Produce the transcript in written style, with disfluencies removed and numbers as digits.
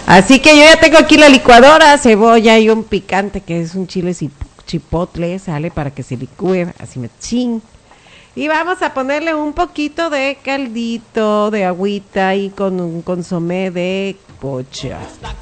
Así que yo ya tengo aquí la licuadora, cebolla y un picante que es un chile chipotle, sale para que se licúe, así me ching. Y vamos a ponerle un poquito de caldito, de agüita y con un consomé de pocha.